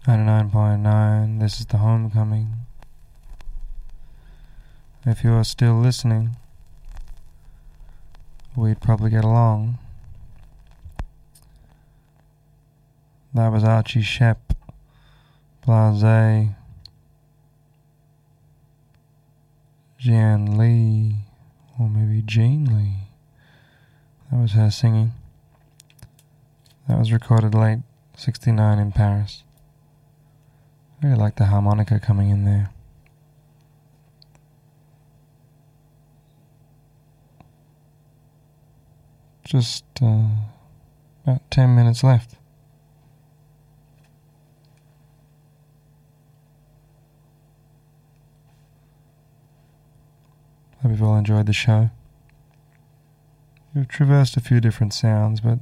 99.9, this is the Homecoming. If you are still listening, we'd probably get along. That was Archie Shepp, Blase, Jean Lee, or maybe Jean Lee. That was her singing. That was recorded late 69 in Paris. I really like the harmonica coming in there. Just about 10 minutes left. Hope you've all enjoyed the show. We've traversed a few different sounds, but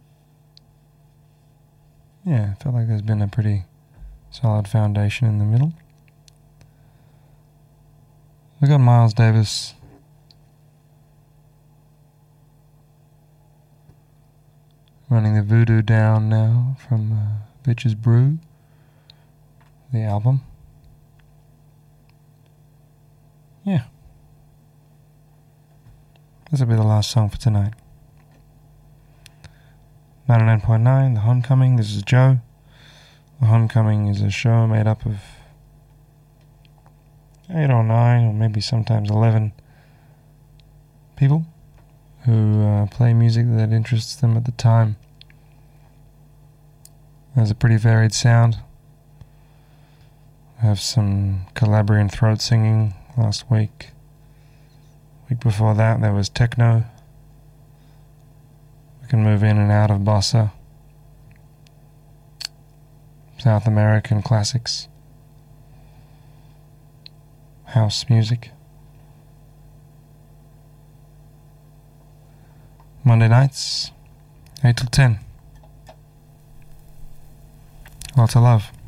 yeah, I felt like there's been a pretty solid foundation in the middle. We got Miles Davis running the Voodoo Down now from Bitches Brew, the album. Yeah. This will be the last song for tonight. 99.9, The Homecoming. This is Joe. The Homecoming is a show made up of 8 or 9 or maybe sometimes 11 people who play music that interests them at the time. There's a pretty varied sound. I have some Calabrian throat singing last week. Week before that there was techno. We can move in and out of bossa. South American classics. House music. Monday nights, 8 till 10. Lots of love.